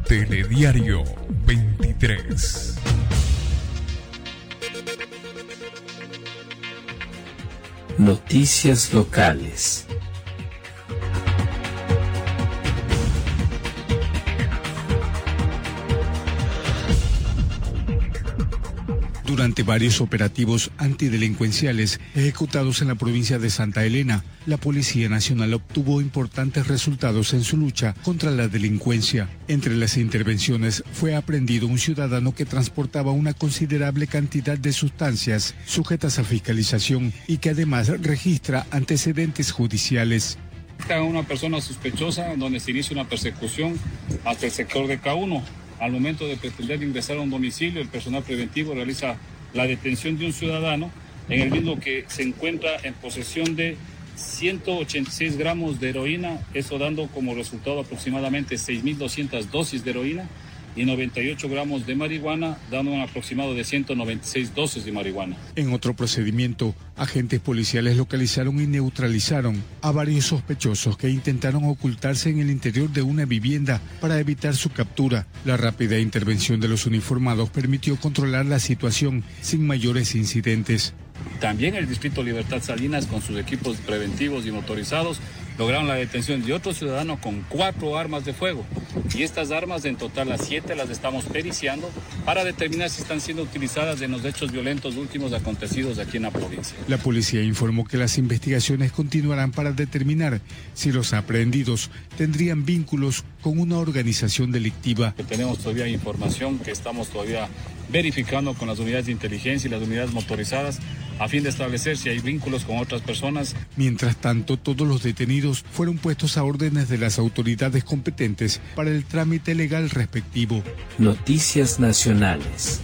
Telediario 23. Noticias locales. Durante varios operativos antidelincuenciales ejecutados en la provincia de Santa Elena, la Policía Nacional obtuvo importantes resultados en su lucha contra la delincuencia. Entre las intervenciones fue aprehendido un ciudadano que transportaba una considerable cantidad de sustancias sujetas a fiscalización y que además registra antecedentes judiciales. Está una persona sospechosa donde se inicia una persecución hasta el sector de K1. Al momento de pretender ingresar a un domicilio, el personal preventivo realiza la detención de un ciudadano en el mismo que se encuentra en posesión de 186 gramos de heroína, eso dando como resultado aproximadamente 6.200 dosis de heroína y 98 gramos de marihuana, dando un aproximado de 196 dosis de marihuana. En otro procedimiento, agentes policiales localizaron y neutralizaron a varios sospechosos que intentaron ocultarse en el interior de una vivienda para evitar su captura. La rápida intervención de los uniformados permitió controlar la situación sin mayores incidentes. También el Distrito Libertad Salinas, con sus equipos preventivos y motorizados, lograron la detención de otro ciudadano con 4 armas de fuego. Y estas armas, en total las 7, las estamos periciando para determinar si están siendo utilizadas en los hechos violentos últimos acontecidos aquí en la provincia. La policía informó que las investigaciones continuarán para determinar si los aprehendidos tendrían vínculos con una organización delictiva. Tenemos todavía información que estamos todavía verificando con las unidades de inteligencia y las unidades motorizadas a fin de establecer si hay vínculos con otras personas. Mientras tanto, todos los detenidos fueron puestos a órdenes de las autoridades competentes para el trámite legal respectivo. Noticias nacionales.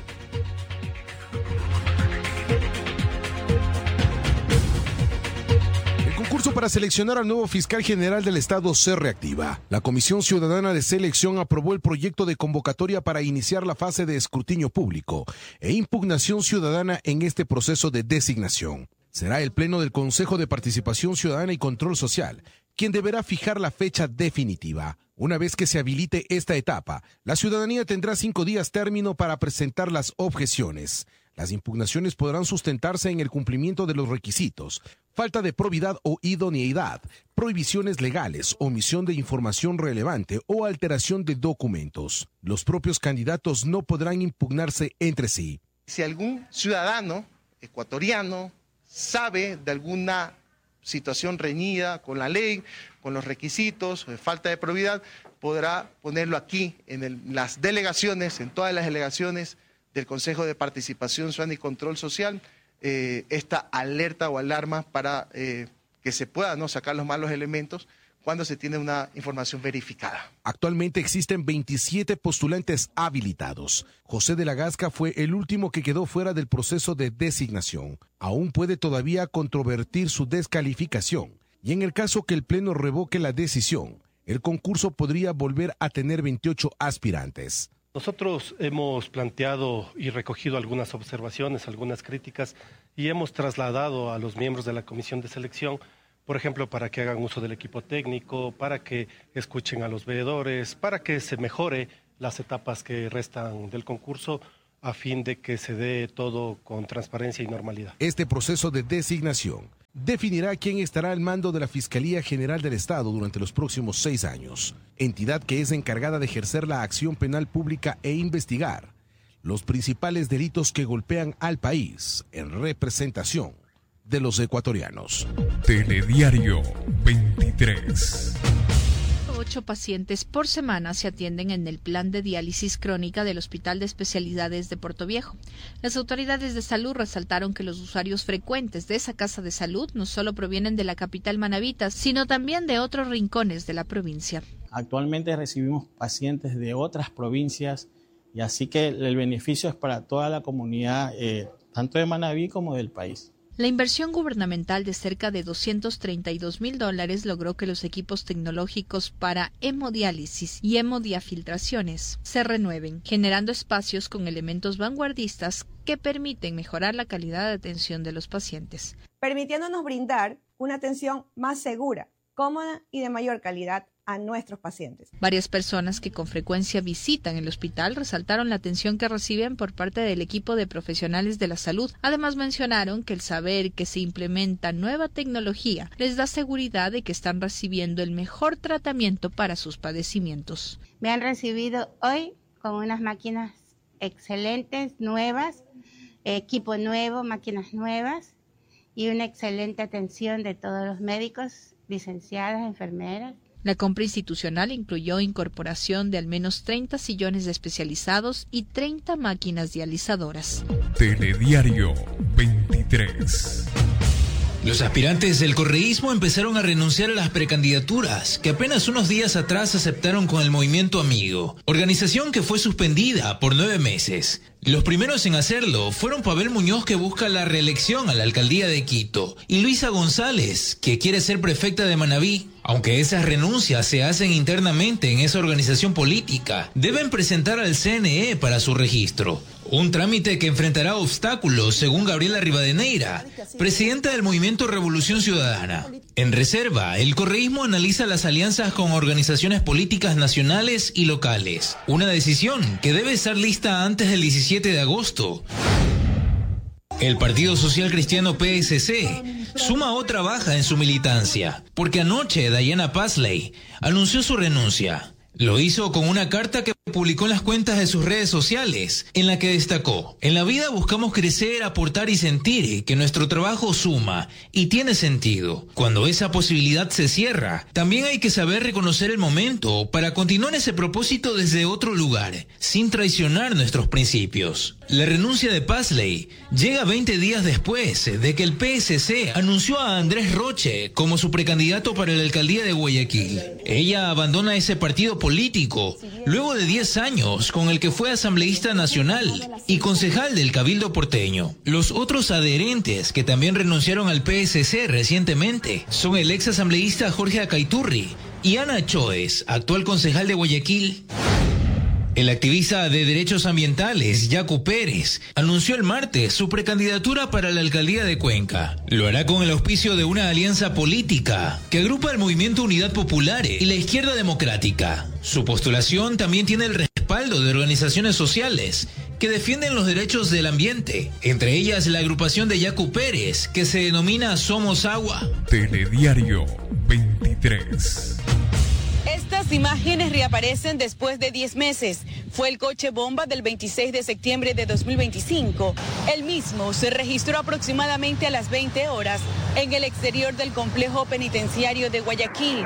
Para seleccionar al nuevo fiscal general del Estado se reactiva. La Comisión Ciudadana de Selección aprobó el proyecto de convocatoria para iniciar la fase de escrutinio público e impugnación ciudadana en este proceso de designación. Será el Pleno del Consejo de Participación Ciudadana y Control Social quien deberá fijar la fecha definitiva. Una vez que se habilite esta etapa, la ciudadanía tendrá 5 días término para presentar las objeciones. Las impugnaciones podrán sustentarse en el cumplimiento de los requisitos, falta de probidad o idoneidad, prohibiciones legales, omisión de información relevante o alteración de documentos. Los propios candidatos no podrán impugnarse entre sí. Si algún ciudadano ecuatoriano sabe de alguna situación reñida con la ley, con los requisitos o de falta de probidad, podrá ponerlo aquí en las delegaciones, en todas las delegaciones del Consejo de Participación Ciudadana y Control Social, esta alerta o alarma para que se puedan sacar los malos elementos cuando se tiene una información verificada. Actualmente existen 27 postulantes habilitados. José de la Gasca fue el último que quedó fuera del proceso de designación. Aún puede todavía controvertir su descalificación y en el caso que el Pleno revoque la decisión, el concurso podría volver a tener 28 aspirantes. Nosotros hemos planteado y recogido algunas observaciones, algunas críticas y hemos trasladado a los miembros de la Comisión de Selección, por ejemplo, para que hagan uso del equipo técnico, para que escuchen a los veedores, para que se mejore las etapas que restan del concurso a fin de que se dé todo con transparencia y normalidad. Este proceso de designación definirá quién estará al mando de la Fiscalía General del Estado durante los próximos 6 años, entidad que es encargada de ejercer la acción penal pública e investigar los principales delitos que golpean al país en representación de los ecuatorianos. Telediario 23. 8 pacientes por semana se atienden en el plan de diálisis crónica del Hospital de Especialidades de Portoviejo. Las autoridades de salud resaltaron que los usuarios frecuentes de esa casa de salud no solo provienen de la capital manabita, sino también de otros rincones de la provincia. Actualmente recibimos pacientes de otras provincias y así que el beneficio es para toda la comunidad, tanto de Manabí como del país. La inversión gubernamental de cerca de $232,000 logró que los equipos tecnológicos para hemodiálisis y hemodiafiltraciones se renueven, generando espacios con elementos vanguardistas que permiten mejorar la calidad de atención de los pacientes, permitiéndonos brindar una atención más segura, cómoda y de mayor calidad a nuestros pacientes. Varias personas que con frecuencia visitan el hospital resaltaron la atención que reciben por parte del equipo de profesionales de la salud. Además mencionaron que el saber que se implementa nueva tecnología les da seguridad de que están recibiendo el mejor tratamiento para sus padecimientos. Me han recibido hoy con unas máquinas excelentes, nuevas, equipo nuevo, máquinas nuevas y una excelente atención de todos los médicos, licenciadas, enfermeras. La compra institucional incluyó incorporación de al menos 30 sillones especializados y 30 máquinas dializadoras. Telediario 23. Los aspirantes del correísmo empezaron a renunciar a las precandidaturas que apenas unos días atrás aceptaron con el Movimiento Amigo, organización que fue suspendida por 9 meses. Los primeros en hacerlo fueron Pavel Muñoz, que busca la reelección a la alcaldía de Quito, y Luisa González, que quiere ser prefecta de Manabí. Aunque esas renuncias se hacen internamente en esa organización política, deben presentar al CNE para su registro. Un trámite que enfrentará obstáculos, según Gabriela Rivadeneira, presidenta del Movimiento Revolución Ciudadana. En reserva, el correísmo analiza las alianzas con organizaciones políticas nacionales y locales. Una decisión que debe estar lista antes del 17 de agosto. El Partido Social Cristiano PSC suma otra baja en su militancia, porque anoche Diana Pasley anunció su renuncia. Lo hizo con una carta que publicó en las cuentas de sus redes sociales, en la que destacó: en la vida buscamos crecer, aportar y sentir que nuestro trabajo suma y tiene sentido. Cuando esa posibilidad se cierra, también hay que saber reconocer el momento para continuar ese propósito desde otro lugar, sin traicionar nuestros principios. La renuncia de Pasley llega 20 días después de que el PSC anunció a Andrés Roche como su precandidato para la alcaldía de Guayaquil. Ella abandona ese partido político luego de 10 años con el que fue asambleísta nacional y concejal del Cabildo porteño. Los otros adherentes que también renunciaron al PSC recientemente son el ex asambleísta Jorge Acaiturri y Ana Choes, actual concejal de Guayaquil. El activista de derechos ambientales, Yacu Pérez, anunció el martes su precandidatura para la alcaldía de Cuenca. Lo hará con el auspicio de una alianza política que agrupa el Movimiento Unidad Popular y la Izquierda Democrática. Su postulación también tiene el respaldo de organizaciones sociales que defienden los derechos del ambiente, entre ellas la agrupación de Yacu Pérez, que se denomina Somos Agua. Telediario 23. Estas imágenes reaparecen después de 10 meses. Fue el coche bomba del 26 de septiembre de 2025. El mismo se registró aproximadamente a las 20 horas en el exterior del complejo penitenciario de Guayaquil.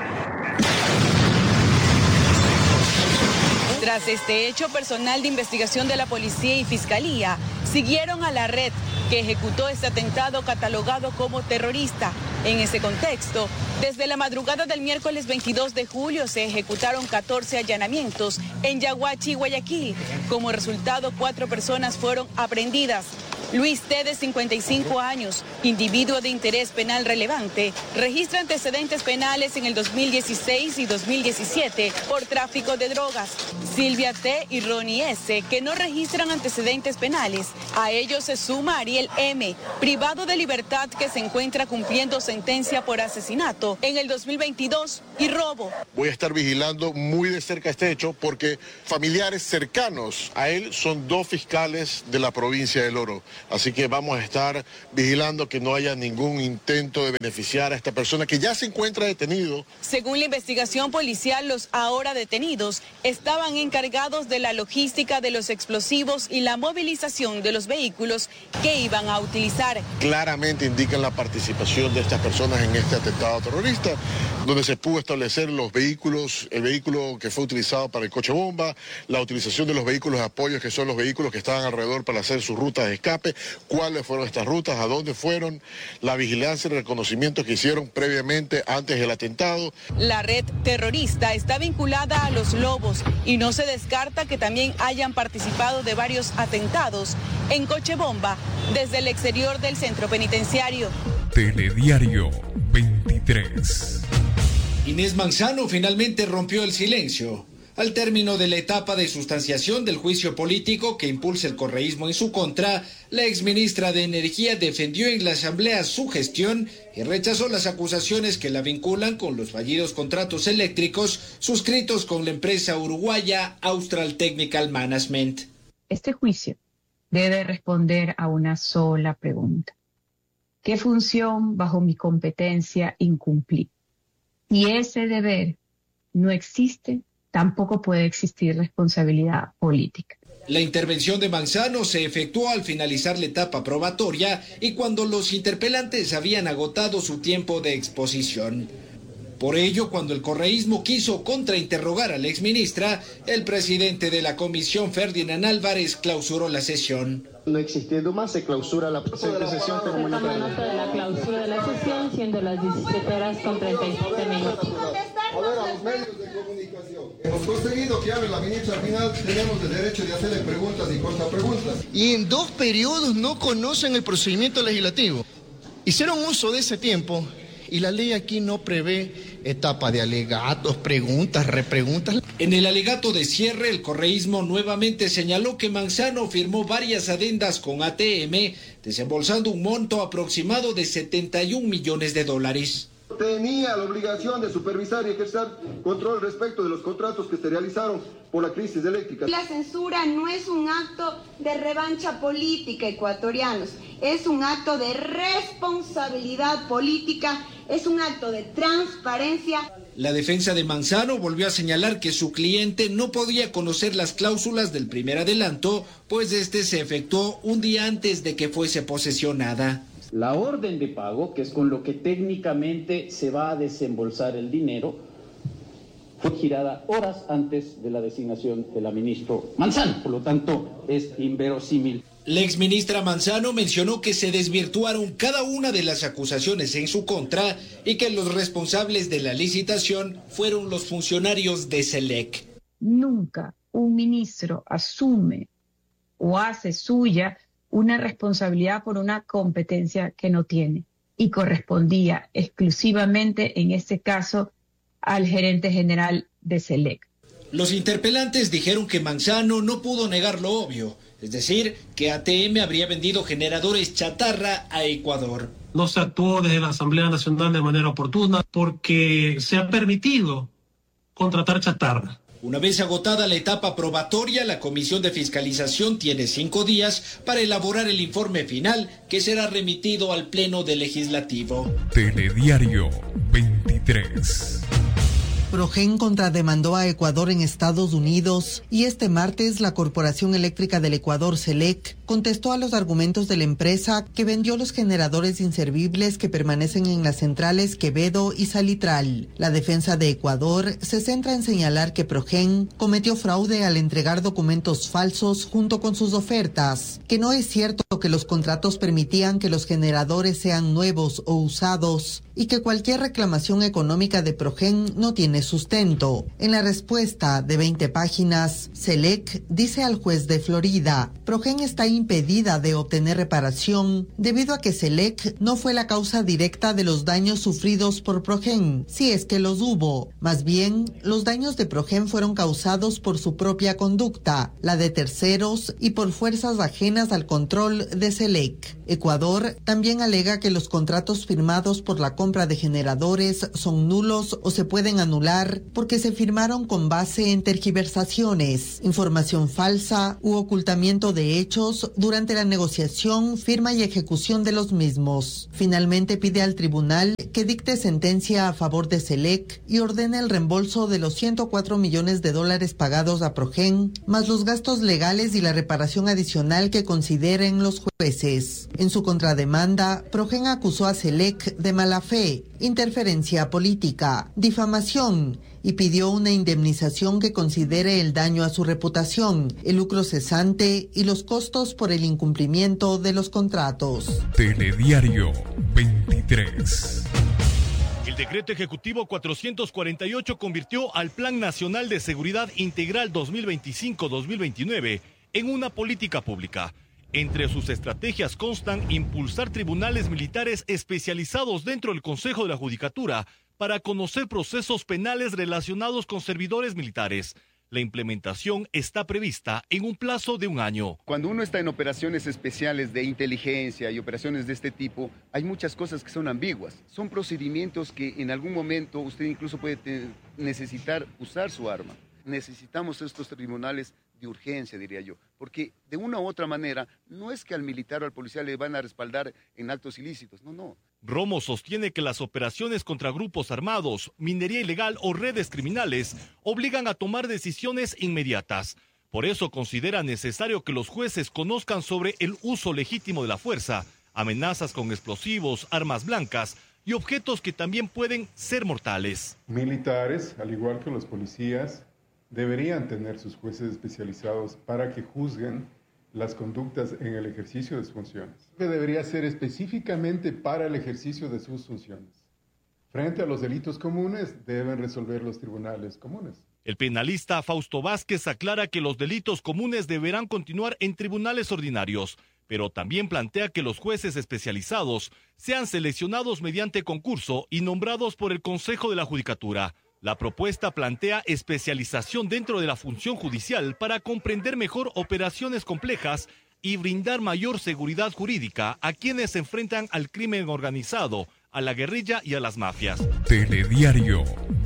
Tras este hecho, personal de investigación de la policía y fiscalía siguieron a la red que ejecutó este atentado catalogado como terrorista. En ese contexto, desde la madrugada del miércoles 22 de julio se ejecutaron 14 allanamientos en Yaguachi y Guayaquil. Como resultado, 4 personas fueron aprehendidas. Luis T., de 55 años, individuo de interés penal relevante, registra antecedentes penales en el 2016 y 2017 por tráfico de drogas. Silvia T. y Ronnie S., que no registran antecedentes penales. A ellos se suma Ariel M., privado de libertad, que se encuentra cumpliendo sentencia por asesinato en el 2022 y robo. Voy a estar vigilando muy de cerca este hecho porque familiares cercanos a él son 2 fiscales de la provincia del Oro. Así que vamos a estar vigilando que no haya ningún intento de beneficiar a esta persona que ya se encuentra detenido. Según la investigación policial, los ahora detenidos estaban encargados de la logística de los explosivos y la movilización de los vehículos que iban a utilizar. Claramente indican la participación de estas personas en este atentado terrorista, donde se pudo establecer los vehículos, el vehículo que fue utilizado para el coche bomba, la utilización de los vehículos de apoyo, que son los vehículos que estaban alrededor para hacer sus rutas de escape, cuáles fueron estas rutas, a dónde fueron, la vigilancia y el reconocimiento que hicieron previamente antes del atentado. La red terrorista está vinculada a los Lobos y no se descarta que también hayan participado de varios atentados en coche bomba desde el exterior del centro penitenciario. Telediario 23. Inés Manzano finalmente rompió el silencio Al término de la etapa de sustanciación del juicio político que impulsa el correísmo en su contra, la exministra de Energía defendió en la Asamblea su gestión y rechazó las acusaciones que la vinculan con los fallidos contratos eléctricos suscritos con la empresa uruguaya Austral Technical Management. Este juicio debe responder a una sola pregunta. ¿Qué función bajo mi competencia incumplí? Si ese deber no existe, tampoco puede existir responsabilidad política. La intervención de Manzano se efectuó al finalizar la etapa probatoria y cuando los interpelantes habían agotado su tiempo de exposición. Por ello, cuando el correísmo quiso contrainterrogar a la exministra, el presidente de la comisión, Ferdinand Álvarez, clausuró la sesión. No existiendo más, se clausura la sesión. Tomamos nota de la clausura de la sesión, siendo las 17:37. A ver, a los medios de comunicación. Hemos conseguido que hable la ministra, al final tenemos el derecho de hacerle preguntas y contrapreguntas. Y en 2 periodos no conocen el procedimiento legislativo. Hicieron uso de ese tiempo y la ley aquí no prevé etapa de alegatos, preguntas, repreguntas. En el alegato de cierre, el correísmo nuevamente señaló que Manzano firmó varias adendas con ATM, desembolsando un monto aproximado de $71 millones. Tenía la obligación de supervisar y ejercer control respecto de los contratos que se realizaron por la crisis eléctrica. La censura no es un acto de revancha política, ecuatorianos, es un acto de responsabilidad política, es un acto de transparencia. La defensa de Manzano volvió a señalar que su cliente no podía conocer las cláusulas del primer adelanto, pues este se efectuó un día antes de que fuese posesionada. La orden de pago, que es con lo que técnicamente se va a desembolsar el dinero, fue girada horas antes de la designación de la ministra Manzano. Por lo tanto, es inverosímil. La exministra Manzano mencionó que se desvirtuaron cada una de las acusaciones en su contra y que los responsables de la licitación fueron los funcionarios de SELEC. Nunca un ministro asume o hace suya una responsabilidad por una competencia que no tiene y correspondía exclusivamente, en este caso, al gerente general de SELEC. Los interpelantes dijeron que Manzano no pudo negar lo obvio, es decir, que ATM habría vendido generadores chatarra a Ecuador. No se actuó desde la Asamblea Nacional de manera oportuna porque se ha permitido contratar chatarra. Una vez agotada la etapa probatoria, la Comisión de Fiscalización tiene 5 días para elaborar el informe final que será remitido al Pleno del Legislativo. Telediario 23. Progen contrademandó a Ecuador en Estados Unidos y este martes la Corporación Eléctrica del Ecuador, SELEC, contestó a los argumentos de la empresa que vendió los generadores inservibles que permanecen en las centrales Quevedo y Salitral. La defensa de Ecuador se centra en señalar que Progen cometió fraude al entregar documentos falsos junto con sus ofertas, que no es cierto que los contratos permitían que los generadores sean nuevos o usados y que cualquier reclamación económica de Progen no tiene sustento. En la respuesta de 20 páginas, SELEC dice al juez de Florida, Progen está impedida de obtener reparación debido a que SELEC no fue la causa directa de los daños sufridos por Progen, si es que los hubo. Más bien, los daños de Progen fueron causados por su propia conducta, la de terceros y por fuerzas ajenas al control de SELEC. Ecuador también alega que los contratos firmados por la compra de generadores son nulos o se pueden anular porque se firmaron con base en tergiversaciones, información falsa u ocultamiento de hechos durante la negociación, firma y ejecución de los mismos. Finalmente pide al tribunal que dicte sentencia a favor de SELEC y ordene el reembolso de los $104 millones pagados a Progen, más los gastos legales y la reparación adicional que consideren los jueces. En su contrademanda, Progen acusó a SELEC de mala fe, interferencia política, difamación y pidió una indemnización que considere el daño a su reputación, el lucro cesante y los costos por el incumplimiento de los contratos. Telediario 23. El decreto ejecutivo 448 convirtió al Plan Nacional de Seguridad Integral 2025-2029 en una política pública. Entre sus estrategias constan impulsar tribunales militares especializados dentro del Consejo de la Judicatura para conocer procesos penales relacionados con servidores militares, La implementación está prevista en un plazo de 1 año. Cuando uno está en operaciones especiales de inteligencia y operaciones de este tipo, hay muchas cosas que son ambiguas. Son procedimientos que en algún momento usted incluso puede necesitar usar su arma. Necesitamos estos tribunales de urgencia, diría yo, porque de una u otra manera no es que al militar o al policía le van a respaldar en actos ilícitos, no. Romo sostiene que las operaciones contra grupos armados, minería ilegal o redes criminales obligan a tomar decisiones inmediatas. Por eso considera necesario que los jueces conozcan sobre el uso legítimo de la fuerza, amenazas con explosivos, armas blancas y objetos que también pueden ser mortales. Militares, al igual que los policías, deberían tener sus jueces especializados para que juzguen las conductas en el ejercicio de sus funciones. Que debería ser específicamente para el ejercicio de sus funciones. Frente a los delitos comunes, deben resolver los tribunales comunes. El penalista Fausto Vázquez aclara que los delitos comunes deberán continuar en tribunales ordinarios, pero también plantea que los jueces especializados sean seleccionados mediante concurso y nombrados por el Consejo de la Judicatura. La propuesta plantea especialización dentro de la función judicial para comprender mejor operaciones complejas y brindar mayor seguridad jurídica a quienes se enfrentan al crimen organizado, a la guerrilla y a las mafias. Telediario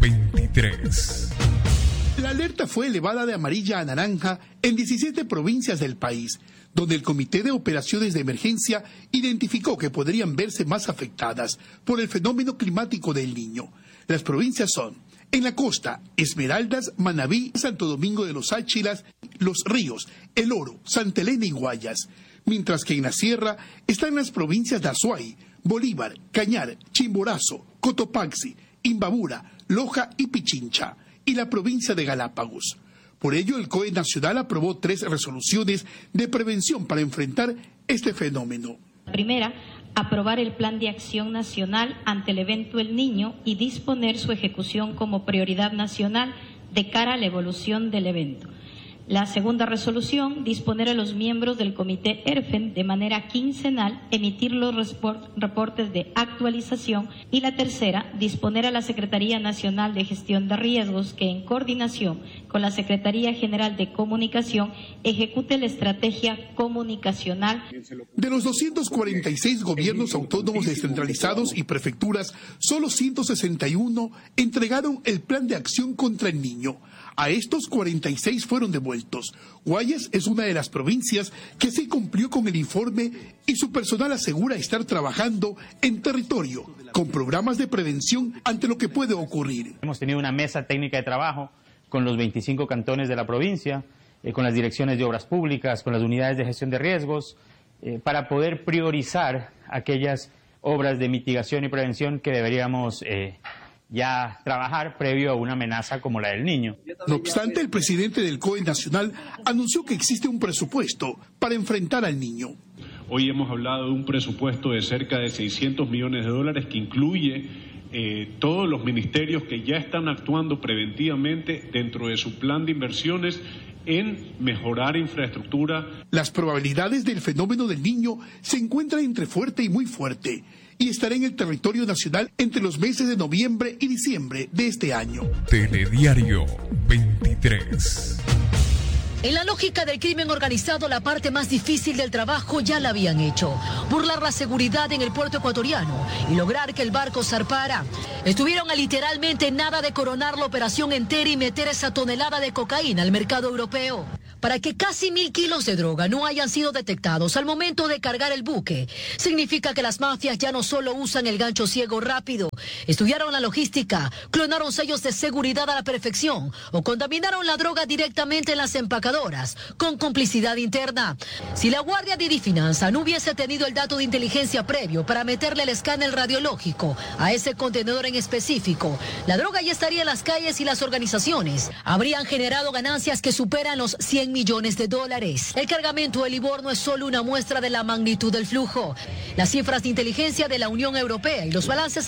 23. La alerta fue elevada de amarilla a naranja en 17 provincias del país, donde el Comité de Operaciones de Emergencia identificó que podrían verse más afectadas por el fenómeno climático del Niño. Las provincias son: en la costa, Esmeraldas, Manabí, Santo Domingo de los Áchilas, Los Ríos, El Oro, Santa Elena y Guayas. Mientras que en la sierra están las provincias de Azuay, Bolívar, Cañar, Chimborazo, Cotopaxi, Imbabura, Loja y Pichincha, y la provincia de Galápagos. Por ello, el COE Nacional aprobó 3 resoluciones de prevención para enfrentar este fenómeno. La primera, aprobar el Plan de Acción Nacional ante el evento El Niño y disponer su ejecución como prioridad nacional de cara a la evolución del evento. La segunda resolución, disponer a los miembros del Comité ERFEN de manera quincenal emitir los reportes de actualización. Y la tercera, disponer a la Secretaría Nacional de Gestión de Riesgos que en coordinación con la Secretaría General de Comunicación ejecute la estrategia comunicacional. De los 246 gobiernos autónomos descentralizados y prefecturas, solo 161 entregaron el Plan de Acción contra el Niño. A estos 46 fueron devueltos. Guayas es una de las provincias que sí cumplió con el informe y su personal asegura estar trabajando en territorio con programas de prevención ante lo que puede ocurrir. Hemos tenido una mesa técnica de trabajo con los 25 cantones de la provincia, con las direcciones de obras públicas, con las unidades de gestión de riesgos, para poder priorizar aquellas obras de mitigación y prevención que deberíamos ya trabajar previo a una amenaza como la del Niño. No obstante, el presidente del COE Nacional anunció que existe un presupuesto para enfrentar al Niño. Hoy hemos hablado de un presupuesto de cerca de $600 millones que incluye todos los ministerios que ya están actuando preventivamente dentro de su plan de inversiones en mejorar infraestructura. Las probabilidades del fenómeno del Niño se encuentran entre fuerte y muy fuerte y estará en el territorio nacional entre los meses de noviembre y diciembre de este año. Telediario 23. En la lógica del crimen organizado, la parte más difícil del trabajo ya la habían hecho. Burlar la seguridad en el puerto ecuatoriano y lograr que el barco zarpara. Estuvieron a literalmente nada de coronar la operación entera y meter esa tonelada de cocaína al mercado europeo. Para que casi 1.000 kilos de droga no hayan sido detectados al momento de cargar el buque, significa que las mafias ya no solo usan el gancho ciego rápido, estudiaron la logística, clonaron sellos de seguridad a la perfección o contaminaron la droga directamente en las empacadoras, con complicidad interna. Si la Guardia de Difinanza no hubiese tenido el dato de inteligencia previo para meterle el escáner radiológico a ese contenedor en específico, la droga ya estaría en las calles y las organizaciones habrían generado ganancias que superan los $100 millones. El cargamento de Livorno es solo una muestra de la magnitud del flujo. Las cifras de inteligencia de la Unión Europea y los balances antidroga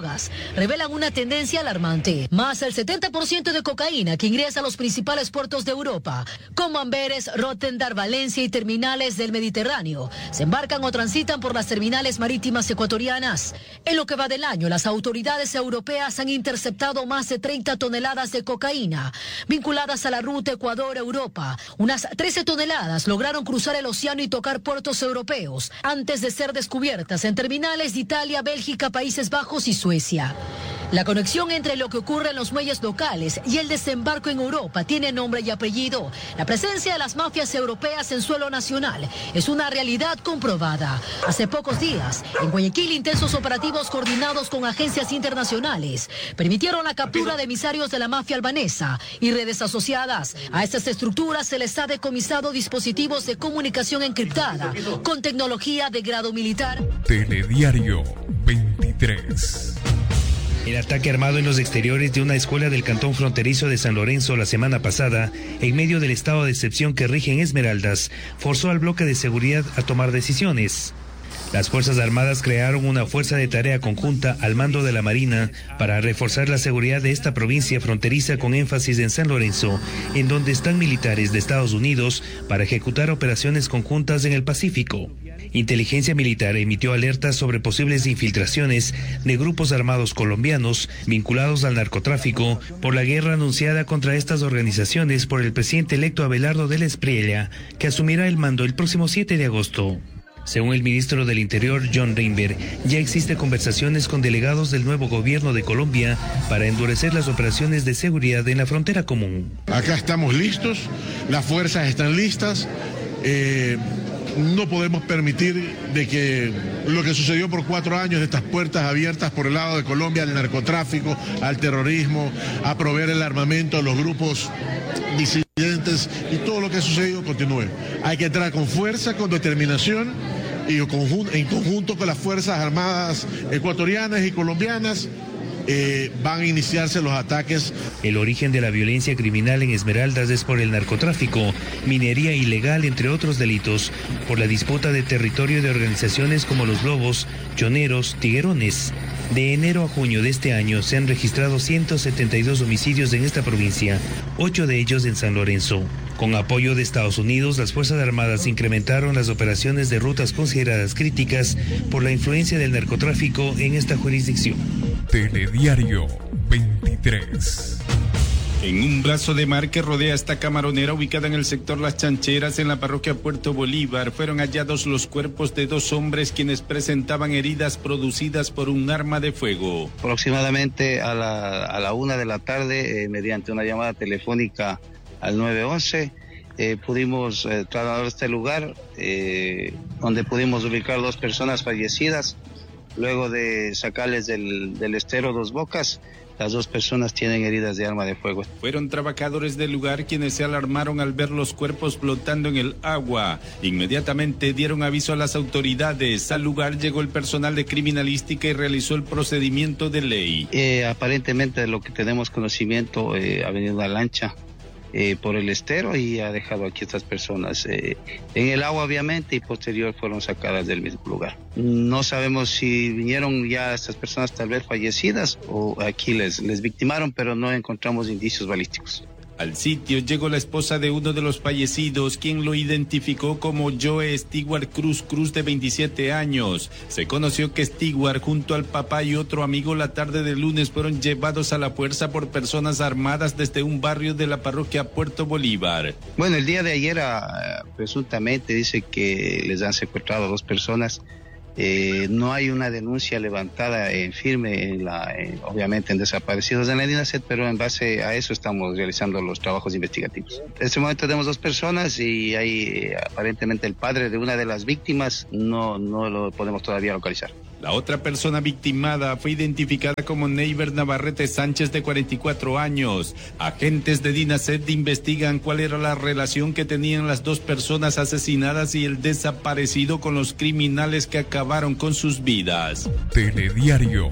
drogas revelan una tendencia alarmante. Más del 70% de cocaína que ingresa a los principales puertos de Europa, como Amberes, Rotterdam, Valencia y terminales del Mediterráneo, se embarcan o transitan por las terminales marítimas ecuatorianas. En lo que va del año, las autoridades europeas han interceptado más de 30 toneladas de cocaína vinculadas a la ruta Ecuador-Europa. Unas 13 toneladas lograron cruzar el océano y tocar puertos europeos antes de ser descubiertas en terminales de Italia, Bélgica, Países Bajos y Suecia. La conexión entre lo que ocurre en los muelles locales y el desembarco en Europa tiene nombre y apellido. La presencia de las mafias europeas en suelo nacional es una realidad comprobada. Hace pocos días, en Guayaquil, intensos operativos coordinados con agencias internacionales permitieron la captura de emisarios de la mafia albanesa y redes asociadas. A estas estructuras se les ha decomisado dispositivos de comunicación encriptada con tecnología de grado militar. Telediario 23. El ataque armado en los exteriores de una escuela del cantón fronterizo de San Lorenzo la semana pasada, en medio del estado de excepción que rige en Esmeraldas, forzó al bloque de seguridad a tomar decisiones. Las Fuerzas Armadas crearon una fuerza de tarea conjunta al mando de la Marina para reforzar la seguridad de esta provincia fronteriza con énfasis en San Lorenzo, en donde están militares de Estados Unidos para ejecutar operaciones conjuntas en el Pacífico. Inteligencia Militar emitió alertas sobre posibles infiltraciones de grupos armados colombianos vinculados al narcotráfico por la guerra anunciada contra estas organizaciones por el presidente electo Abelardo de la Espriella, que asumirá el mando el próximo 7 de agosto. Según el ministro del Interior, John Reinberg, ya existen conversaciones con delegados del nuevo gobierno de Colombia para endurecer las operaciones de seguridad en la frontera común. Acá estamos listos, las fuerzas están listas. No podemos permitir de que lo que sucedió por 4 años, de estas puertas abiertas por el lado de Colombia al narcotráfico, al terrorismo, a proveer el armamento a los grupos disidentes y todo lo que ha sucedido continúe. Hay que entrar con fuerza, con determinación y en conjunto con las Fuerzas Armadas ecuatorianas y colombianas. Van a iniciarse los ataques. El origen de la violencia criminal en Esmeraldas es por el narcotráfico, minería ilegal, entre otros delitos, por la disputa de territorio de organizaciones como los Lobos, Choneros, Tiguerones. De enero a junio de este año se han registrado 172 homicidios en esta provincia, 8 de ellos en San Lorenzo. Con apoyo de Estados Unidos, las Fuerzas Armadas incrementaron las operaciones de rutas consideradas críticas por la influencia del narcotráfico en esta jurisdicción. Telediario 23. En un brazo de mar que rodea esta camaronera ubicada en el sector Las Chancheras, en la parroquia Puerto Bolívar, fueron hallados los cuerpos de 2 hombres quienes presentaban heridas producidas por un arma de fuego. Aproximadamente a la 1 de la tarde, mediante una llamada telefónica al 911, pudimos trasladar a este lugar, donde pudimos ubicar 2 personas fallecidas. Luego de sacarles del estero 2 bocas, las 2 personas tienen heridas de arma de fuego. Fueron trabajadores del lugar quienes se alarmaron al ver los cuerpos flotando en el agua. Inmediatamente dieron aviso a las autoridades. Al lugar llegó el personal de criminalística y realizó el procedimiento de ley. Aparentemente, de lo que tenemos conocimiento, ha venido una lancha por el estero y ha dejado aquí estas personas en el agua, obviamente, y posterior fueron sacadas del mismo lugar. No sabemos si vinieron ya estas personas tal vez fallecidas o aquí les victimaron, pero no encontramos indicios balísticos. Al sitio llegó la esposa de uno de los fallecidos, quien lo identificó como Joe Stewart Cruz, de 27 años. Se conoció que Stewart, junto al papá y otro amigo, la tarde del lunes fueron llevados a la fuerza por personas armadas desde un barrio de la parroquia Puerto Bolívar. Bueno, el día de ayer presuntamente dice que les han secuestrado a 2 personas. No hay una denuncia levantada firme, obviamente, en desaparecidos en la DINASET, pero en base a eso estamos realizando los trabajos investigativos. En este momento tenemos 2 personas y hay aparentemente el padre de una de las víctimas, no lo podemos todavía localizar. La otra persona victimada fue identificada como Neiber Navarrete Sánchez, de 44 años. Agentes de DINASET investigan cuál era la relación que tenían las 2 personas asesinadas y el desaparecido con los criminales que acabaron con sus vidas. Telediario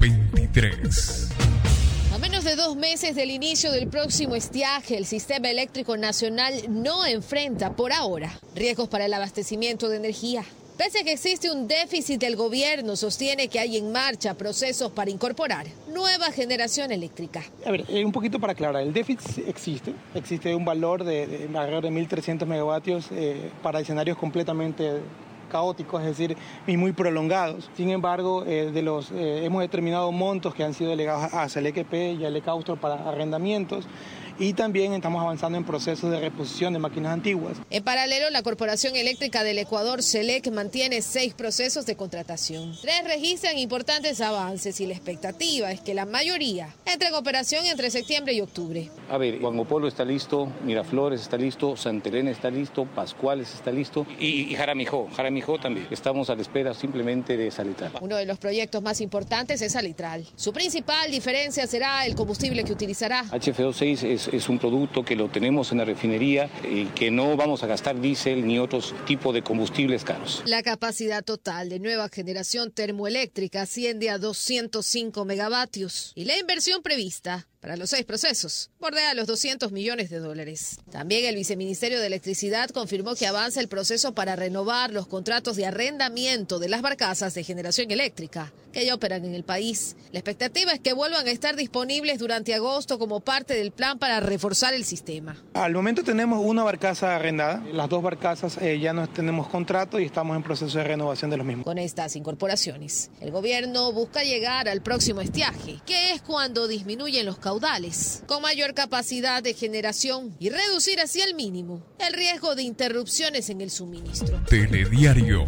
23. A menos de 2 meses del inicio del próximo estiaje, el Sistema Eléctrico Nacional no enfrenta, por ahora, riesgos para el abastecimiento de energía. Pese a que existe un déficit del gobierno, sostiene que hay en marcha procesos para incorporar nueva generación eléctrica. A ver, un poquito para aclarar, el déficit existe un valor de alrededor de 1.300 megavatios para escenarios completamente caóticos, es decir, y muy prolongados. Sin embargo, hemos determinado montos que han sido delegados a SELEC y a Lecausto para arrendamientos, y también estamos avanzando en procesos de reposición de máquinas antiguas. En paralelo, la Corporación Eléctrica del Ecuador, SELEC, mantiene 6 procesos de contratación. 3 registran importantes avances y la expectativa es que la mayoría entre en operación entre septiembre y octubre. A ver, Huangopolo está listo, Miraflores está listo, Santa Elena está listo, Pascuales está listo y Jaramijó también. Estamos a la espera simplemente de Salitral. Uno de los proyectos más importantes es Salitral. Su principal diferencia será el combustible que utilizará. HFO6 es un producto que lo tenemos en la refinería y que no vamos a gastar diésel ni otros tipos de combustibles caros. La capacidad total de nueva generación termoeléctrica asciende a 205 megavatios y la inversión prevista para los 6 procesos bordea los $200 millones. También el Viceministerio de Electricidad confirmó que avanza el proceso para renovar los contratos de arrendamiento de las barcazas de generación eléctrica que ya operan en el país. La expectativa es que vuelvan a estar disponibles durante agosto como parte del plan para reforzar el sistema. Al momento tenemos una barcaza arrendada, las 2 barcazas ya no tenemos contrato y estamos en proceso de renovación de los mismos. Con estas incorporaciones, el gobierno busca llegar al próximo estiaje, que es cuando disminuyen los caudales, con mayor capacidad de generación y reducir hacia el mínimo el riesgo de interrupciones en el suministro. Telediario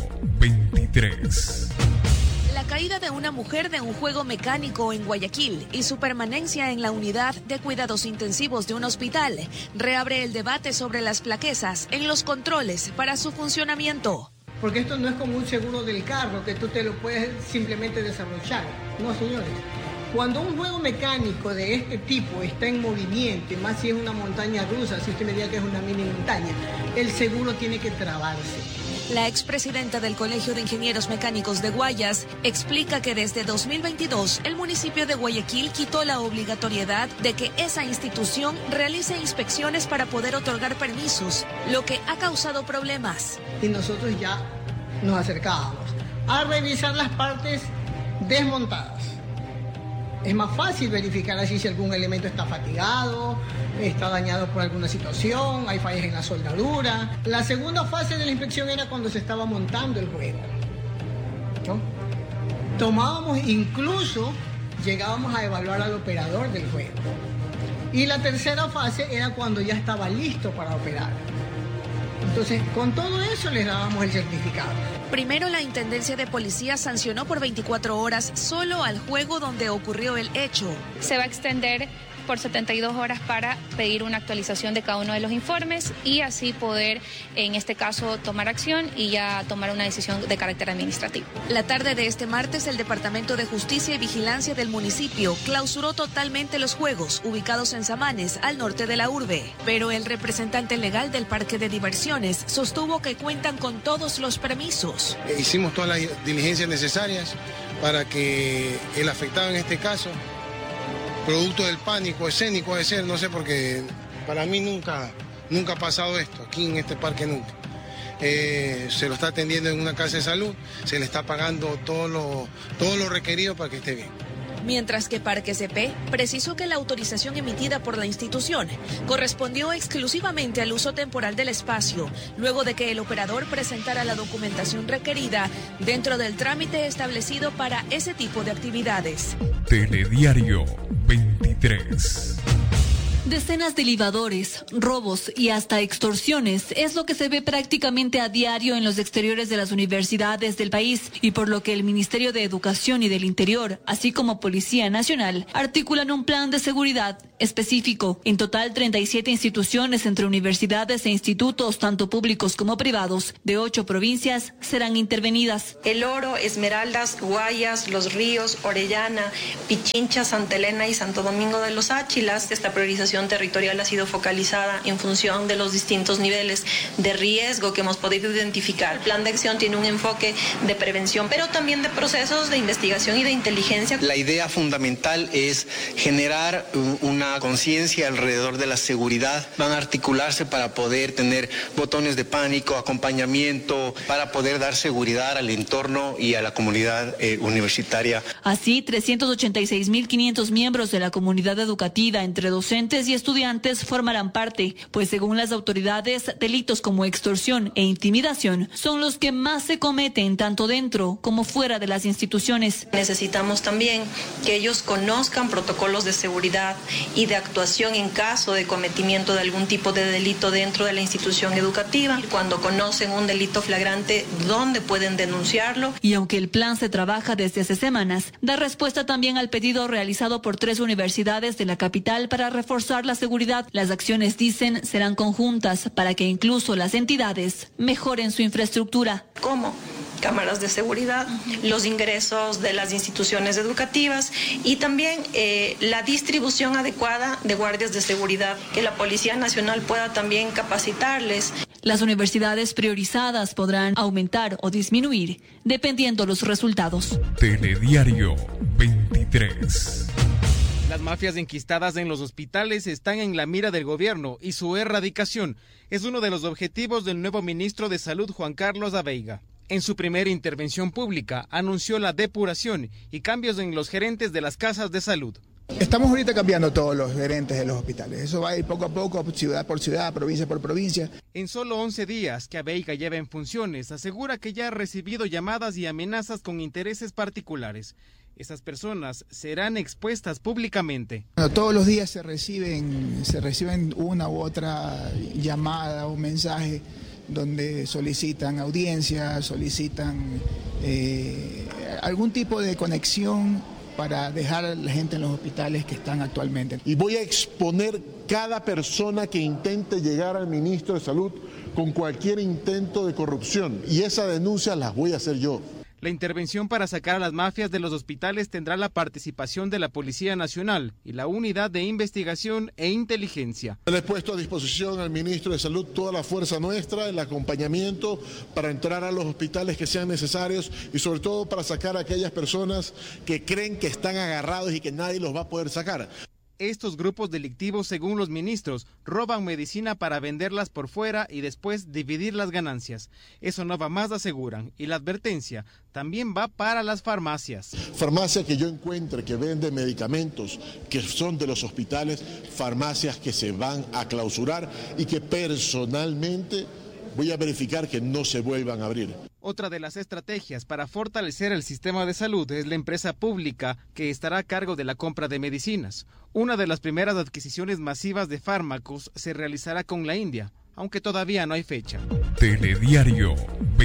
23. La caída de una mujer de un juego mecánico en Guayaquil y su permanencia en la unidad de cuidados intensivos de un hospital reabre el debate sobre las plaquezas en los controles para su funcionamiento. Porque esto no es como un seguro del carro, que tú te lo puedes simplemente desarrollar. No, señores. Cuando un juego mecánico de este tipo está en movimiento, y más si es una montaña rusa, si usted me diga que es una mini montaña, el seguro tiene que trabarse. La expresidenta del Colegio de Ingenieros Mecánicos de Guayas explica que desde 2022 el municipio de Guayaquil quitó la obligatoriedad de que esa institución realice inspecciones para poder otorgar permisos, lo que ha causado problemas. Y nosotros ya nos acercábamos a revisar las partes desmontadas. Es más fácil verificar así si algún elemento está fatigado, está dañado por alguna situación, hay fallas en la soldadura. La segunda fase de la inspección era cuando se estaba montando el juego, ¿no? Tomábamos, incluso llegábamos a evaluar al operador del juego. Y la tercera fase era cuando ya estaba listo para operar. Entonces, con todo eso les dábamos el certificado. Primero, la Intendencia de Policía sancionó por 24 horas solo al juego donde ocurrió el hecho. Se va a extender por 72 horas para pedir una actualización de cada uno de los informes y así poder, en este caso, tomar acción y ya tomar una decisión de carácter administrativo. La tarde de este martes, el Departamento de Justicia y Vigilancia del municipio clausuró totalmente los juegos ubicados en Samanes, al norte de la urbe. Pero el representante legal del parque de diversiones sostuvo que cuentan con todos los permisos. Hicimos todas las diligencias necesarias para que el afectado en este caso, producto del pánico escénico de ser, no sé, porque para mí nunca ha pasado esto, aquí en este parque nunca. Se lo está atendiendo en una casa de salud, se le está pagando todo lo requerido para que esté bien. Mientras que Parque CP precisó que la autorización emitida por la institución correspondió exclusivamente al uso temporal del espacio, luego de que el operador presentara la documentación requerida dentro del trámite establecido para ese tipo de actividades. Telediario 23. Decenas de libadores, robos y hasta extorsiones es lo que se ve prácticamente a diario en los exteriores de las universidades del país y por lo que el Ministerio de Educación y del Interior, así como Policía Nacional, articulan un plan de seguridad específico. En total, 37 instituciones entre universidades e institutos, tanto públicos como privados, de 8 provincias serán intervenidas. El Oro, Esmeraldas, Guayas, Los Ríos, Orellana, Pichincha, Santa Elena y Santo Domingo de los Áchilas. Esta priorización organización territorial ha sido focalizada en función de los distintos niveles de riesgo que hemos podido identificar. El plan de acción tiene un enfoque de prevención, pero también de procesos de investigación y de inteligencia. La idea fundamental es generar una conciencia alrededor de la seguridad. Van a articularse para poder tener botones de pánico, acompañamiento, para poder dar seguridad al entorno y a la comunidad universitaria. Así, 386.500 miembros de la comunidad educativa, entre docentes y estudiantes, formarán parte, pues según las autoridades, delitos como extorsión e intimidación son los que más se cometen tanto dentro como fuera de las instituciones. Necesitamos también que ellos conozcan protocolos de seguridad y de actuación en caso de cometimiento de algún tipo de delito dentro de la institución educativa. Cuando conocen un delito flagrante, ¿dónde pueden denunciarlo? Y aunque el plan se trabaja desde hace semanas, da respuesta también al pedido realizado por 3 universidades de la capital para reforzar la seguridad. Las acciones, dicen, serán conjuntas para que incluso las entidades mejoren su infraestructura. ¿Cómo? Cámaras de seguridad, los ingresos de las instituciones educativas y también la distribución adecuada de guardias de seguridad, que la Policía Nacional pueda también capacitarles. Las universidades priorizadas podrán aumentar o disminuir dependiendo los resultados. Telediario 23. Las mafias enquistadas en los hospitales están en la mira del gobierno y su erradicación es uno de los objetivos del nuevo ministro de Salud, Juan Carlos Abeiga. En su primera intervención pública anunció la depuración y cambios en los gerentes de las casas de salud. Estamos ahorita cambiando todos los gerentes de los hospitales. Eso va a ir poco a poco, ciudad por ciudad, provincia por provincia. En solo 11 días que Abeiga lleva en funciones, asegura que ya ha recibido llamadas y amenazas con intereses particulares. Esas personas serán expuestas públicamente. Bueno, todos los días se reciben una u otra llamada o mensaje donde solicitan audiencia, solicitan algún tipo de conexión para dejar a la gente en los hospitales que están actualmente. Y voy a exponer cada persona que intente llegar al ministro de Salud con cualquier intento de corrupción. Y esa denuncia las voy a hacer yo. La intervención para sacar a las mafias de los hospitales tendrá la participación de la Policía Nacional y la Unidad de Investigación e Inteligencia. Le he puesto a disposición al ministro de Salud toda la fuerza nuestra, el acompañamiento para entrar a los hospitales que sean necesarios y sobre todo para sacar a aquellas personas que creen que están agarrados y que nadie los va a poder sacar. Estos grupos delictivos, según los ministros, roban medicina para venderlas por fuera y después dividir las ganancias. Eso no va más, aseguran, y la advertencia también va para las farmacias. Farmacia que yo encuentre que vende medicamentos que son de los hospitales, farmacias que se van a clausurar y que personalmente voy a verificar que no se vuelvan a abrir. Otra de las estrategias para fortalecer el sistema de salud es la empresa pública que estará a cargo de la compra de medicinas. Una de las primeras adquisiciones masivas de fármacos se realizará con la India, aunque todavía no hay fecha. Telediario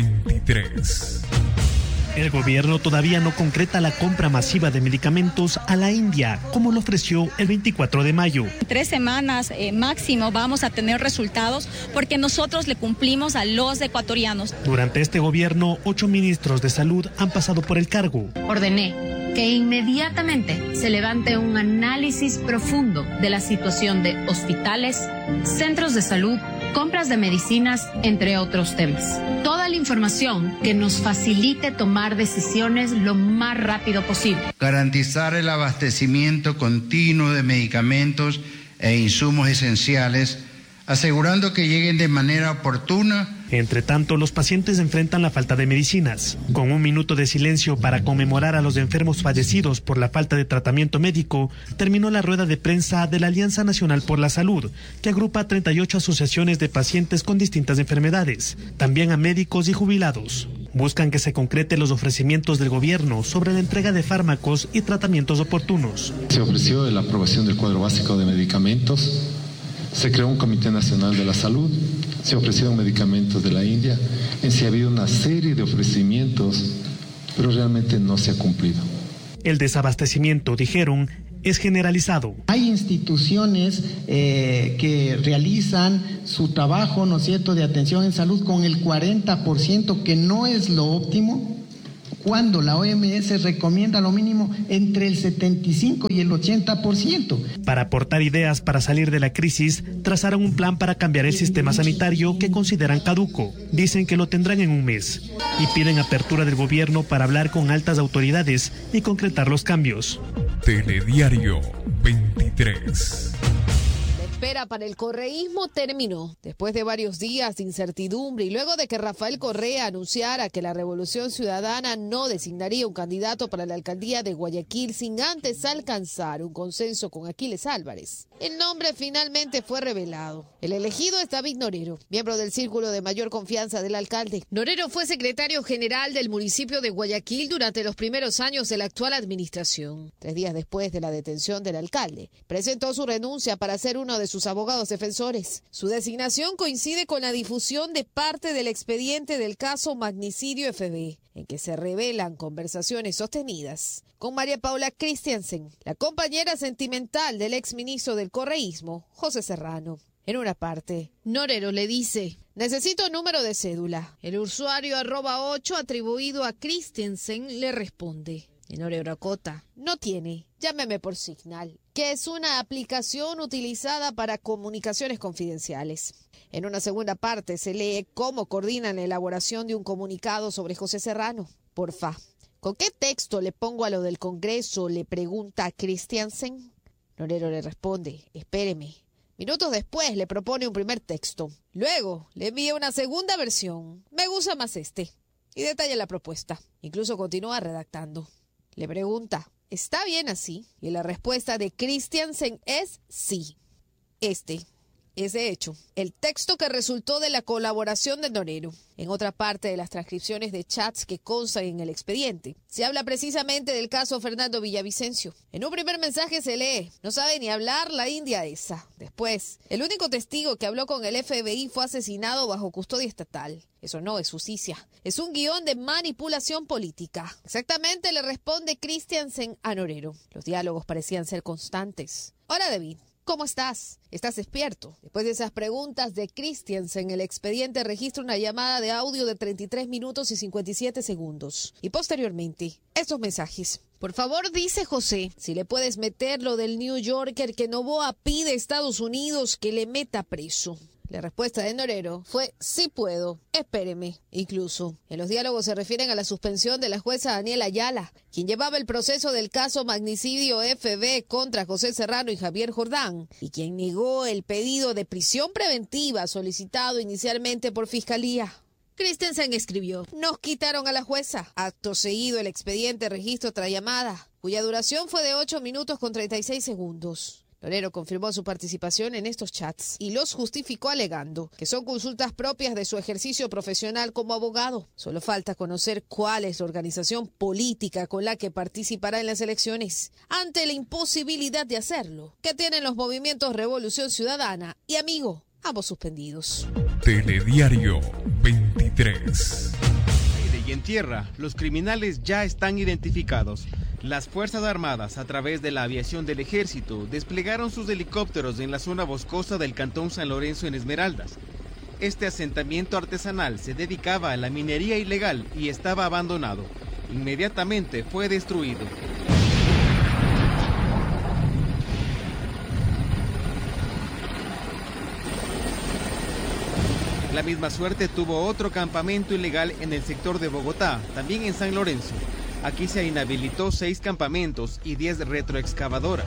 23. El gobierno todavía no concreta la compra masiva de medicamentos a la India, como lo ofreció el 24 de mayo. 3 semanas máximo vamos a tener resultados porque nosotros le cumplimos a los ecuatorianos. Durante este gobierno, 8 ministros de salud han pasado por el cargo. Ordené que inmediatamente se levante un análisis profundo de la situación de hospitales, centros de salud, compras de medicinas, entre otros temas. Toda la información que nos facilite tomar decisiones lo más rápido posible. Garantizar el abastecimiento continuo de medicamentos e insumos esenciales, asegurando que lleguen de manera oportuna. Entre tanto, los pacientes enfrentan la falta de medicinas. Con 1 minuto de silencio para conmemorar a los enfermos fallecidos por la falta de tratamiento médico, terminó la rueda de prensa de la Alianza Nacional por la Salud, que agrupa a 38 asociaciones de pacientes con distintas enfermedades, también a médicos y jubilados. Buscan que se concreten los ofrecimientos del gobierno sobre la entrega de fármacos y tratamientos oportunos. Se ofreció la aprobación del cuadro básico de medicamentos. Se creó un Comité Nacional de la Salud, se ofrecieron medicamentos de la India, en sí ha habido una serie de ofrecimientos, pero realmente no se ha cumplido. El desabastecimiento, dijeron, es generalizado. Hay instituciones que realizan su trabajo, ¿no es cierto?, de atención en salud con el 40%, que no es lo óptimo, cuando la OMS recomienda lo mínimo entre el 75 y el 80%. Para aportar ideas para salir de la crisis, trazaron un plan para cambiar el sistema sanitario que consideran caduco. Dicen que lo tendrán en un mes y piden apertura del gobierno para hablar con altas autoridades y concretar los cambios. Telediario 23. La espera para el correísmo terminó. Después de varios días de incertidumbre y luego de que Rafael Correa anunciara que la Revolución Ciudadana no designaría un candidato para la alcaldía de Guayaquil sin antes alcanzar un consenso con Aquiles Álvarez, el nombre finalmente fue revelado. El elegido es David Norero, miembro del círculo de mayor confianza del alcalde. Norero fue secretario general del municipio de Guayaquil durante los primeros años de la actual administración. 3 días después de la detención del alcalde, presentó su renuncia para ser uno de sus abogados defensores. Su designación coincide con la difusión de parte del expediente del caso Magnicidio FB, en que se revelan conversaciones sostenidas con María Paula Christiansen, la compañera sentimental del exministro del correísmo, José Serrano. En una parte, Norero le dice: necesito número de cédula. El usuario @8 atribuido a Christiansen le responde. Y Norero acota: no tiene, llámeme por Signal, que es una aplicación utilizada para comunicaciones confidenciales. En una segunda parte se lee cómo coordinan la elaboración de un comunicado sobre José Serrano. Porfa, ¿con qué texto le pongo a lo del Congreso?, le pregunta a Christiansen. Norero le responde: espéreme. Minutos después le propone un primer texto. Luego le envía una segunda versión. Me gusta más este. Y detalla la propuesta. Incluso continúa redactando. Le pregunta: ¿está bien así? Y la respuesta de Christiansen es sí. Este es, de hecho, el texto que resultó de la colaboración de Norero. En otra parte de las transcripciones de chats que constan en el expediente, se habla precisamente del caso Fernando Villavicencio. En un primer mensaje se lee: no sabe ni hablar la india esa. Después, el único testigo que habló con el FBI fue asesinado bajo custodia estatal. Eso no es justicia, es un guión de manipulación política. Exactamente, le responde Christiansen a Norero. Los diálogos parecían ser constantes. Hola, David. ¿Cómo estás? ¿Estás despierto? Después de esas preguntas de Christiansen, el expediente registra una llamada de audio de 33 minutos y 57 segundos. Y posteriormente, estos mensajes. Por favor, dice José, si le puedes meter lo del New Yorker que Noboa pide a Estados Unidos que le meta preso. La respuesta de Norero fue: sí puedo, espéreme. Incluso, en los diálogos se refieren a la suspensión de la jueza Daniela Ayala, quien llevaba el proceso del caso Magnicidio FB contra José Serrano y Javier Jordán, y quien negó el pedido de prisión preventiva solicitado inicialmente por Fiscalía. Christensen escribió: nos quitaron a la jueza. Acto seguido, el expediente registra otra llamada, cuya duración fue de 8 minutos con 36 segundos. Norero confirmó su participación en estos chats y los justificó alegando que son consultas propias de su ejercicio profesional como abogado. Solo falta conocer cuál es la organización política con la que participará en las elecciones. Ante la imposibilidad de hacerlo, que tienen los movimientos Revolución Ciudadana y Amigo, ambos suspendidos. Telediario 23. Y en tierra, los criminales ya están identificados. Las Fuerzas Armadas, a través de la aviación del Ejército, desplegaron sus helicópteros en la zona boscosa del Cantón San Lorenzo en Esmeraldas. Este asentamiento artesanal se dedicaba a la minería ilegal y estaba abandonado. Inmediatamente fue destruido. La misma suerte tuvo otro campamento ilegal en el sector de Bogotá, también en San Lorenzo. Aquí se inhabilitó 6 campamentos y 10 retroexcavadoras.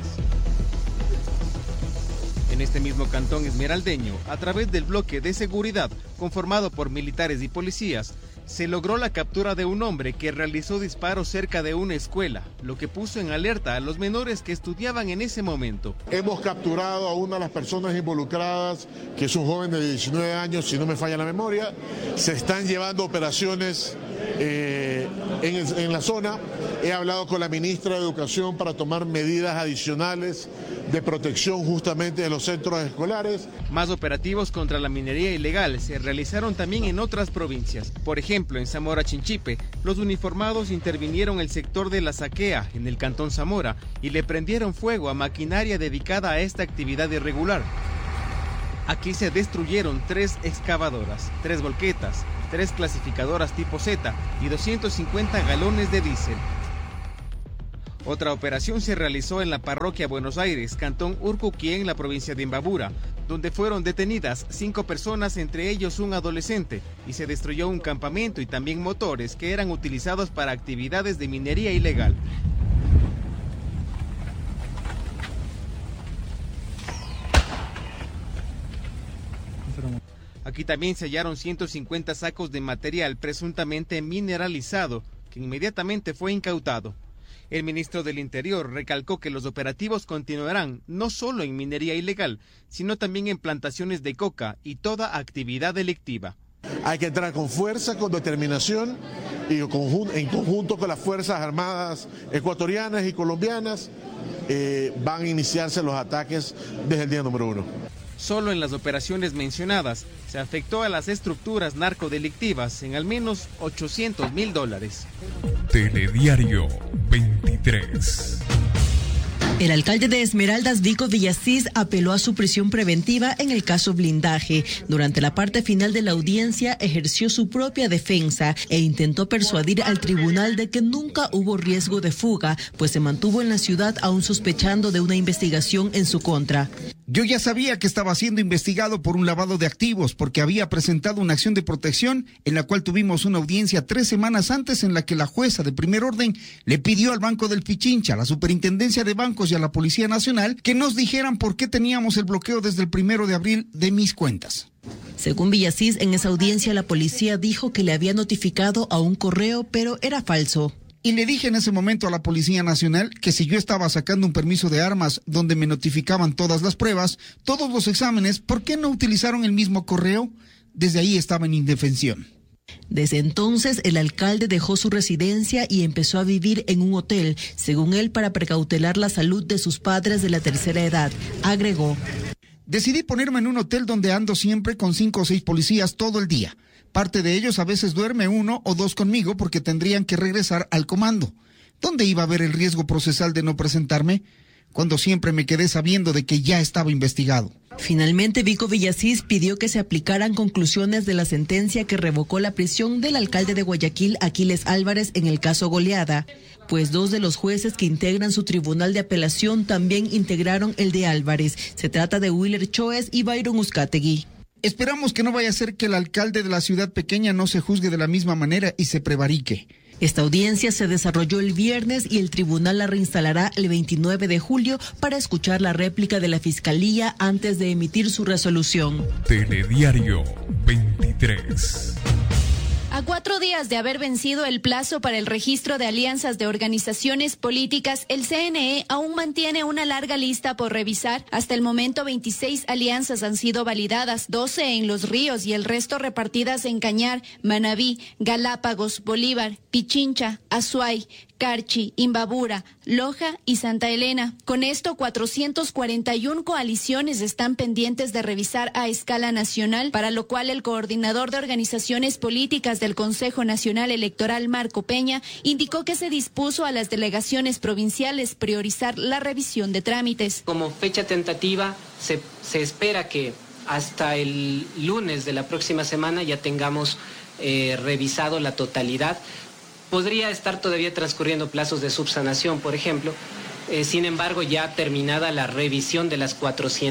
En este mismo cantón esmeraldeño, a través del bloque de seguridad conformado por militares y policías, se logró la captura de un hombre que realizó disparos cerca de una escuela, lo que puso en alerta a los menores que estudiaban en ese momento. Hemos capturado a una de las personas involucradas, que es un joven de 19 años, si no me falla la memoria. Se están llevando operaciones en la zona. He hablado con la ministra de Educación para tomar medidas adicionales de protección justamente de los centros escolares. Más operativos contra la minería ilegal se realizaron también en otras provincias. Por ejemplo, en Zamora Chinchipe, los uniformados intervinieron el sector de La Saquea, en el cantón Zamora, y le prendieron fuego a maquinaria dedicada a esta actividad irregular. Aquí se destruyeron 3 excavadoras, 3 volquetas, 3 clasificadoras tipo Z y 250 galones de diésel. Otra operación se realizó en la parroquia Buenos Aires, cantón Urcuquí, en la provincia de Imbabura, donde fueron detenidas 5 personas, entre ellos un adolescente, y se destruyó un campamento y también motores que eran utilizados para actividades de minería ilegal. Aquí también se hallaron 150 sacos de material presuntamente mineralizado, que inmediatamente fue incautado. El ministro del Interior recalcó que los operativos continuarán no solo en minería ilegal, sino también en plantaciones de coca y toda actividad delictiva. Hay que entrar con fuerza, con determinación y en conjunto con las Fuerzas Armadas ecuatorianas y colombianas van a iniciarse los ataques desde el día número 1. Solo en las operaciones mencionadas se afectó a las estructuras narcodelictivas en al menos $800.000. Telediario 23. El alcalde de Esmeraldas, Vico Villasís, apeló a su prisión preventiva en el caso Blindaje. Durante la parte final de la audiencia, ejerció su propia defensa e intentó persuadir al tribunal de que nunca hubo riesgo de fuga, pues se mantuvo en la ciudad aún sospechando de una investigación en su contra. Yo ya sabía que estaba siendo investigado por un lavado de activos porque había presentado una acción de protección en la cual tuvimos una audiencia 3 semanas antes en la que la jueza de primer orden le pidió al Banco del Pichincha, a la Superintendencia de Bancos y a la Policía Nacional que nos dijeran por qué teníamos el bloqueo desde el 1 de abril de mis cuentas. Según Villasís, en esa audiencia la policía dijo que le había notificado a un correo, pero era falso. Y le dije en ese momento a la Policía Nacional que si yo estaba sacando un permiso de armas donde me notificaban todas las pruebas, todos los exámenes, ¿por qué no utilizaron el mismo correo? Desde ahí estaba en indefensión. Desde entonces, el alcalde dejó su residencia y empezó a vivir en un hotel, según él, para precautelar la salud de sus padres de la tercera edad. Agregó: decidí ponerme en un hotel donde ando siempre con 5 o 6 policías todo el día. Parte de ellos a veces duerme 1 o 2 conmigo porque tendrían que regresar al comando. ¿Dónde iba a haber el riesgo procesal de no presentarme? Cuando siempre me quedé sabiendo de que ya estaba investigado. Finalmente, Vico Villasís pidió que se aplicaran conclusiones de la sentencia que revocó la prisión del alcalde de Guayaquil, Aquiles Álvarez, en el caso Goleada, pues 2 de los jueces que integran su tribunal de apelación también integraron el de Álvarez. Se trata de Willer Choes y Byron Uzcategui. Esperamos que no vaya a ser que el alcalde de la ciudad pequeña no se juzgue de la misma manera y se prevarique. Esta audiencia se desarrolló el viernes y el tribunal la reinstalará el 29 de julio para escuchar la réplica de la Fiscalía antes de emitir su resolución. Telediario 23. A 4 días de haber vencido el plazo para el registro de alianzas de organizaciones políticas, el CNE aún mantiene una larga lista por revisar. Hasta el momento, 26 alianzas han sido validadas, 12 en Los Ríos y el resto repartidas en Cañar, Manabí, Galápagos, Bolívar, Pichincha, Azuay, Carchi, Imbabura, Loja y Santa Elena. Con esto, 441 coaliciones están pendientes de revisar a escala nacional, para lo cual el coordinador de organizaciones políticas del Consejo Nacional Electoral, Marco Peña, indicó que se dispuso a las delegaciones provinciales priorizar la revisión de trámites. Como fecha tentativa, se espera que hasta el lunes de la próxima semana ya tengamos revisado la totalidad. Podría estar todavía transcurriendo plazos de subsanación, por ejemplo. Sin embargo, ya terminada la revisión de las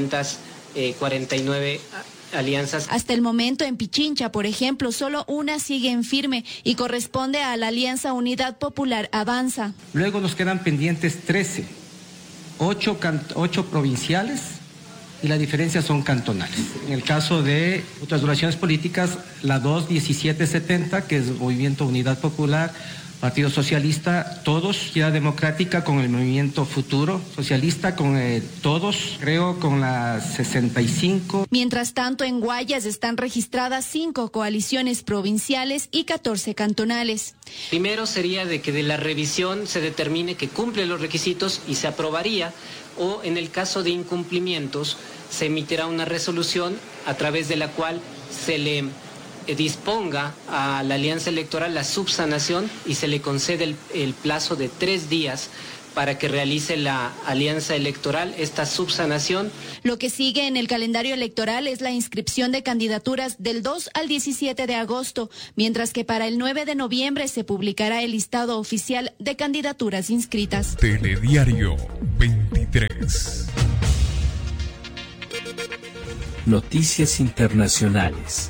449 alianzas. Hasta el momento, en Pichincha, por ejemplo, solo una sigue en firme y corresponde a la Alianza Unidad Popular Avanza. Luego nos quedan pendientes 13, 8 provinciales y la diferencia son cantonales. En el caso de otras organizaciones políticas, la 21770, que es Movimiento Unidad Popular, Partido Socialista, todos, ya Democrática con el Movimiento Futuro Socialista, con todos, creo con la 65. Mientras tanto, en Guayas están registradas 5 coaliciones provinciales y 14 cantonales. Primero sería de que de la revisión se determine que cumple los requisitos y se aprobaría, o en el caso de incumplimientos se emitirá una resolución a través de la cual se le disponga a la alianza electoral la subsanación y se le concede el plazo de 3 días para que realice la alianza electoral, esta subsanación. Lo que sigue en el calendario electoral es la inscripción de candidaturas del 2 al 17 de agosto, mientras que para el 9 de noviembre se publicará el listado oficial de candidaturas inscritas. Telediario 23. Noticias internacionales.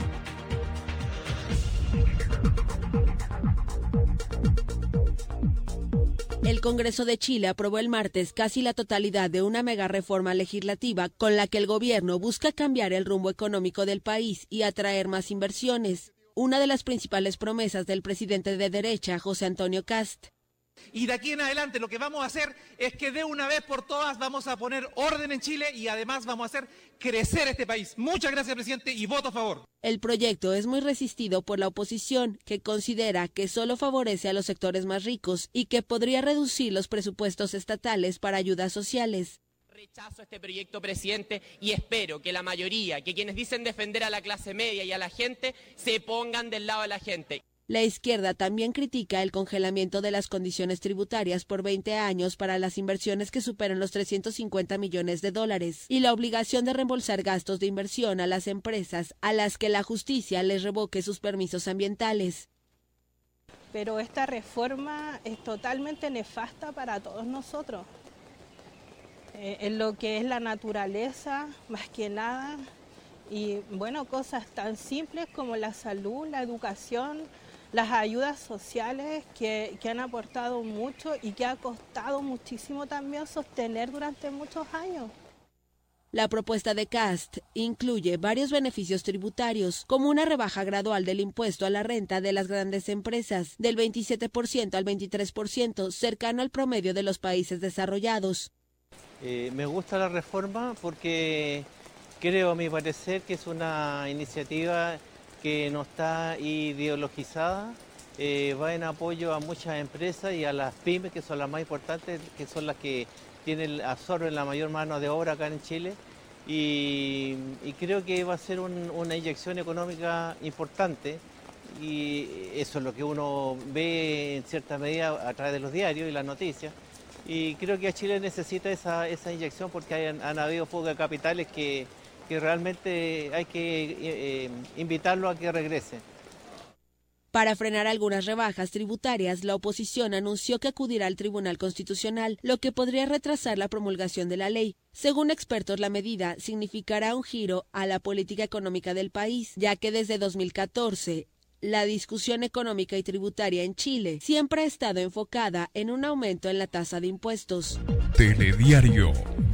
El Congreso de Chile aprobó el martes casi la totalidad de una mega reforma legislativa con la que el gobierno busca cambiar el rumbo económico del país y atraer más inversiones. Una de las principales promesas del presidente de derecha, José Antonio Kast. Y de aquí en adelante lo que vamos a hacer es que de una vez por todas vamos a poner orden en Chile y además vamos a hacer crecer este país. Muchas gracias, presidente, y voto a favor. El proyecto es muy resistido por la oposición, que considera que solo favorece a los sectores más ricos y que podría reducir los presupuestos estatales para ayudas sociales. Rechazo este proyecto, presidente, y espero que la mayoría, que quienes dicen defender a la clase media y a la gente, se pongan del lado de la gente. La izquierda también critica el congelamiento de las condiciones tributarias por 20 años para las inversiones que superan los 350 millones de dólares y la obligación de reembolsar gastos de inversión a las empresas a las que la justicia les revoque sus permisos ambientales. Pero esta reforma es totalmente nefasta para todos nosotros. En lo que es la naturaleza, más que nada, y bueno, cosas tan simples como la salud, la educación, las ayudas sociales que han aportado mucho y que ha costado muchísimo también sostener durante muchos años. La propuesta de Kast incluye varios beneficios tributarios, como una rebaja gradual del impuesto a la renta de las grandes empresas, del 27% al 23%, cercano al promedio de los países desarrollados. Me gusta la reforma porque creo, a mi parecer, que es una iniciativa que no está ideologizada, va en apoyo a muchas empresas y a las pymes, que son las más importantes, que son las que absorben la mayor mano de obra acá en Chile, y creo que va a ser una inyección económica importante, y eso es lo que uno ve en cierta medida a través de los diarios y las noticias, y creo que a Chile necesita esa inyección porque han habido fuga de capitales que realmente hay que invitarlo a que regrese. Para frenar algunas rebajas tributarias, la oposición anunció que acudirá al Tribunal Constitucional, lo que podría retrasar la promulgación de la ley. Según expertos, la medida significará un giro a la política económica del país, ya que desde 2014 la discusión económica y tributaria en Chile siempre ha estado enfocada en un aumento en la tasa de impuestos. Telediario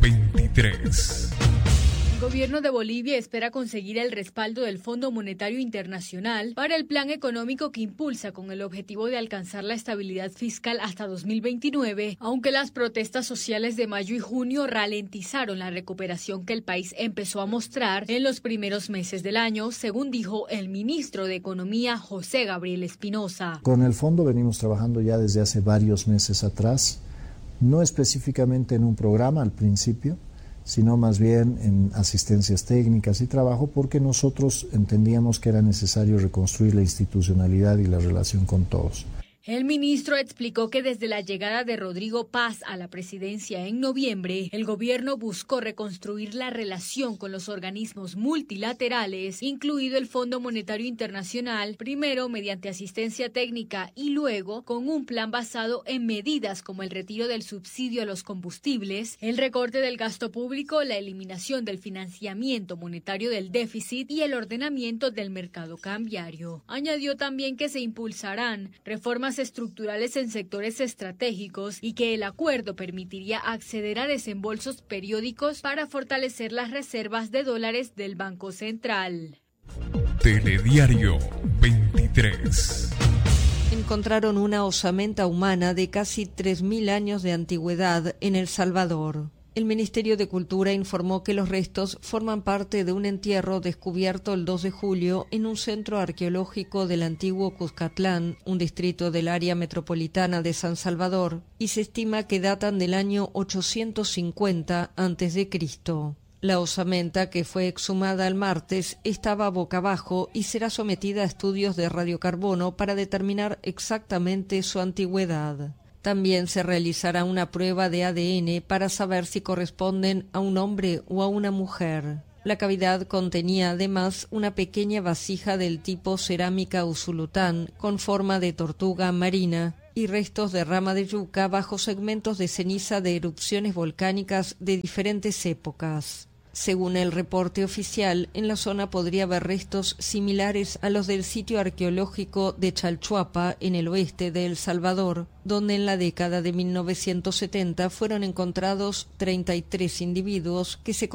23. El gobierno de Bolivia espera conseguir el respaldo del Fondo Monetario Internacional para el plan económico que impulsa con el objetivo de alcanzar la estabilidad fiscal hasta 2029, aunque las protestas sociales de mayo y junio ralentizaron la recuperación que el país empezó a mostrar en los primeros meses del año, según dijo el ministro de Economía, José Gabriel Espinosa. Con el fondo venimos trabajando ya desde hace varios meses atrás, no específicamente en un programa al principio, sino más bien en asistencias técnicas y trabajo, porque nosotros entendíamos que era necesario reconstruir la institucionalidad y la relación con todos. El ministro explicó que desde la llegada de Rodrigo Paz a la presidencia en noviembre, el gobierno buscó reconstruir la relación con los organismos multilaterales, incluido el Fondo Monetario Internacional, primero mediante asistencia técnica y luego con un plan basado en medidas como el retiro del subsidio a los combustibles, el recorte del gasto público, la eliminación del financiamiento monetario del déficit y el ordenamiento del mercado cambiario. Añadió también que se impulsarán reformas estructurales en sectores estratégicos y que el acuerdo permitiría acceder a desembolsos periódicos para fortalecer las reservas de dólares del Banco Central. Telediario 23. Encontraron una osamenta humana de casi 3.000 años de antigüedad en El Salvador. El Ministerio de Cultura informó que los restos forman parte de un entierro descubierto el 2 de julio en un centro arqueológico del antiguo Cuscatlán, un distrito del área metropolitana de San Salvador, y se estima que datan del año 850 a.C. La osamenta, que fue exhumada el martes, estaba boca abajo y será sometida a estudios de radiocarbono para determinar exactamente su antigüedad. También se realizará una prueba de ADN para saber si corresponden a un hombre o a una mujer. La cavidad contenía además una pequeña vasija del tipo cerámica usulután con forma de tortuga marina y restos de rama de yuca bajo segmentos de ceniza de erupciones volcánicas de diferentes épocas. Según el reporte oficial, en la zona podría haber restos similares a los del sitio arqueológico de Chalchuapa, en el oeste de El Salvador, donde en la década de 1970 fueron encontrados 33 individuos que se